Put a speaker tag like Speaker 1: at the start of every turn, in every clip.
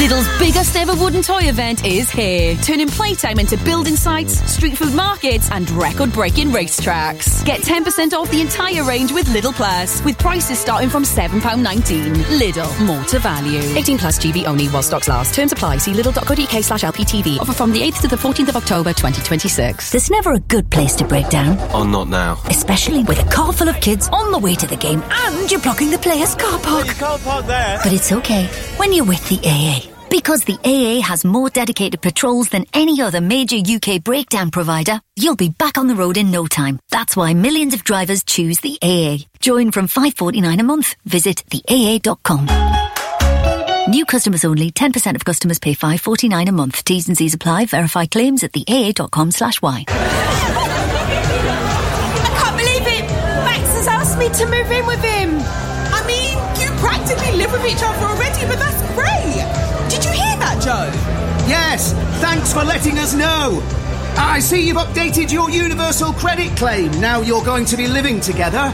Speaker 1: Lidl's biggest ever wooden toy event is here, turning playtime into building sites, street food markets and record-breaking racetracks. Get 10% off the entire range with Lidl Plus, with prices starting from £7.19. Lidl, more to value.
Speaker 2: 18 plus GB only while stocks last. Terms apply. See lidl.co.uk/LPTV. Offer from the 8th to the 14th of October 2026.
Speaker 3: There's never a good place to break down.
Speaker 4: Oh, not now.
Speaker 3: Especially with a car full of kids on the way to the game and you're blocking the players' car park.
Speaker 4: You can't park there.
Speaker 3: But it's okay when you're with the AA. Because the AA has more dedicated patrols than any other major UK breakdown provider, you'll be back on the road in no time. That's why millions of drivers choose the AA. Join from $5.49 a month. Visit theaa.com. New customers only. 10% of customers pay $5.49 a month. T's and C's apply. Verify claims at theaa.com/y.
Speaker 5: I can't believe it! Max has asked me to move in with him. I mean, you practically live with each other already, but that's great. Did you hear that, Joe?
Speaker 6: Yes, thanks for letting us know. I see you've updated your universal credit claim. Now you're going to be living together.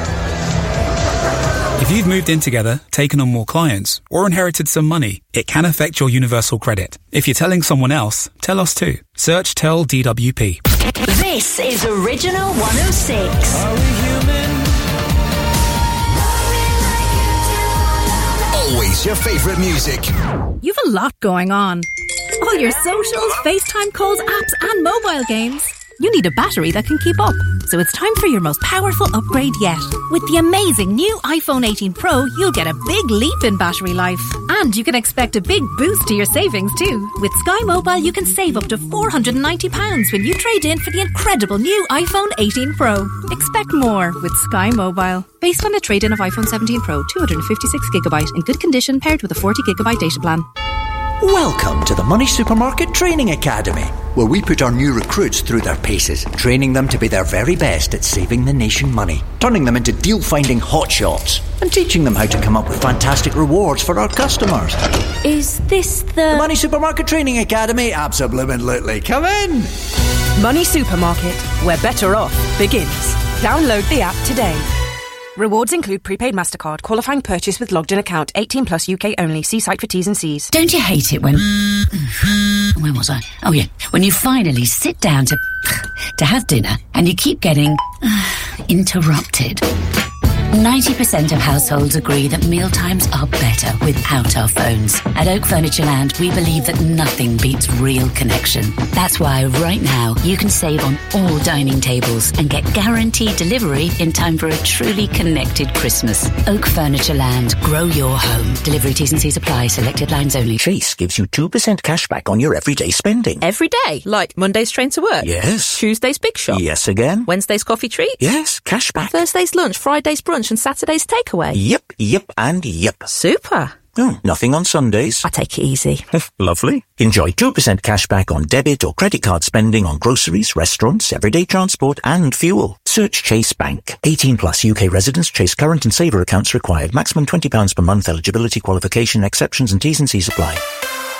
Speaker 7: If you've moved in together, taken on more clients, or inherited some money, it can affect your universal credit. If you're telling someone else, tell us too. Search Tell DWP.
Speaker 3: This is Original 106.
Speaker 4: Are we human?
Speaker 8: Always your favourite music.
Speaker 9: You've a lot going on. All your socials, FaceTime calls, apps and mobile games. You need a battery that can keep up. So it's time for your most powerful upgrade yet. With the amazing new iPhone 18 Pro, you'll get a big leap in battery life. And you can expect a big boost to your savings too. With Sky Mobile, you can save up to £490 when you trade in for the incredible new iPhone 18 Pro. Expect more with Sky Mobile. Based on a trade-in of iPhone 17 Pro, 256GB in good condition paired with a 40GB data plan.
Speaker 10: Welcome to the Money Supermarket Training Academy, where we put our new recruits through their paces, training them to be their very best at saving the nation money, turning them into deal-finding hotshots, and teaching them how to come up with fantastic rewards for our customers.
Speaker 3: Is this the
Speaker 10: Money Supermarket Training Academy? Absolutely. Come in!
Speaker 11: Money Supermarket, where better off begins. Download the app today. Rewards include prepaid MasterCard, qualifying purchase with logged in account, 18 plus UK only. See site for T's and C's.
Speaker 12: Don't you hate it when... Where was I? Oh yeah, when you finally sit down to have dinner and you keep getting interrupted. 90% of households agree that mealtimes are better without our phones. At Oak Furniture Land, we believe that nothing beats real connection. That's why right now you can save on all dining tables and get guaranteed delivery in time for a truly connected Christmas. Oak Furniture Land. Grow your home. Delivery T's and C's apply. Selected lines only.
Speaker 10: Chase gives you 2% cash back on your everyday spending.
Speaker 11: Every day? Like Monday's train to work?
Speaker 10: Yes.
Speaker 11: Tuesday's big shop?
Speaker 10: Yes again.
Speaker 11: Wednesday's coffee treat?
Speaker 10: Yes, cash back.
Speaker 11: Thursday's lunch, Friday's brunch and Saturday's takeaway?
Speaker 10: Yep, and yep.
Speaker 11: Super.
Speaker 10: Oh, nothing on Sundays.
Speaker 11: I take it easy.
Speaker 10: Lovely. Enjoy 2% cash back on debit or credit card spending on groceries, restaurants, everyday transport and fuel. Search Chase Bank. 18 plus UK residents. Chase current and saver accounts required. Maximum £20 per month. Eligibility, qualification, exceptions and T's and C's apply.